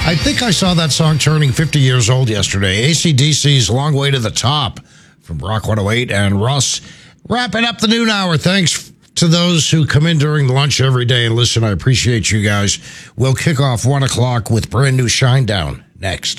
I think I saw that song turning 50 years old yesterday. AC/DC's Long Way to the Top from Rock 108. And Russ, wrapping up the noon hour. Thanks to those who come in during lunch every day and listen. I appreciate you guys. We'll kick off 1 o'clock with brand new Shinedown next.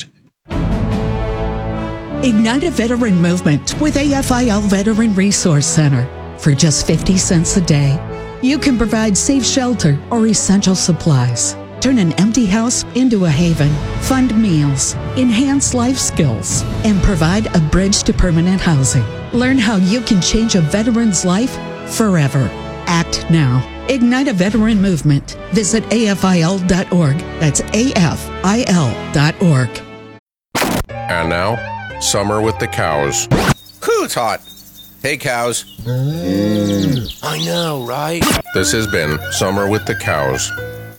Ignite a veteran movement with AFIL Veteran Resource Center. For just 50 cents a day, you can provide safe shelter or essential supplies. Turn an empty house into a haven, fund meals, enhance life skills, and provide a bridge to permanent housing. Learn how you can change a veteran's life forever. Act now. Ignite a veteran movement. Visit AFIL.org. That's AFIL.org. And now, summer with the cows. Whew, it's hot. Hey, cows. I know, right? This has been Summer with the Cows.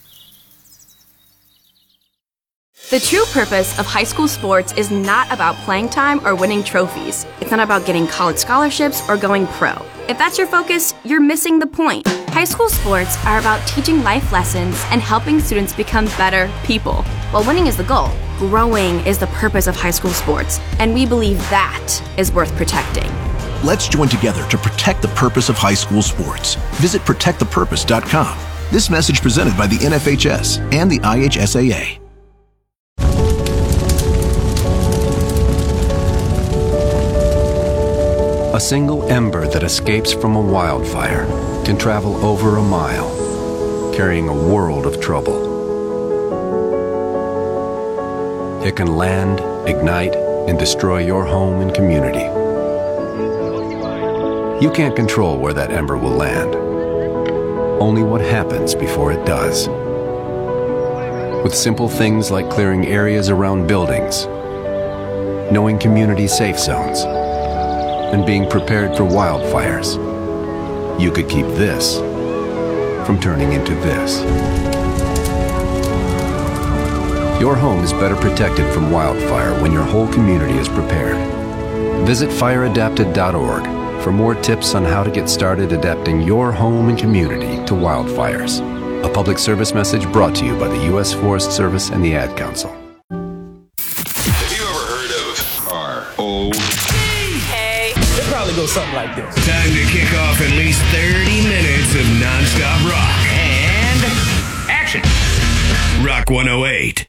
The true purpose of high school sports is not about playing time or winning trophies. It's not about getting college scholarships or going pro. If that's your focus, you're missing the point. High school sports are about teaching life lessons and helping students become better people. While winning is the goal, growing is the purpose of high school sports, and we believe that is worth protecting. Let's join together to protect the purpose of high school sports. Visit protectthepurpose.com. This message presented by the NFHS and the IHSAA. A single ember that escapes from a wildfire can travel over a mile, carrying a world of trouble. It can land, ignite, and destroy your home and community. You can't control where that ember will land, only what happens before it does. With simple things like clearing areas around buildings, knowing community safe zones, and being prepared for wildfires, you could keep this from turning into this. Your home is better protected from wildfire when your whole community is prepared. Visit fireadapted.org for more tips on how to get started adapting your home and community to wildfires. A public service message brought to you by the U.S. Forest Service and the Ad Council. Have you ever heard of R.O.? It probably goes something like this. Time to kick off at least 30 minutes of nonstop rock. And action. Rock 108.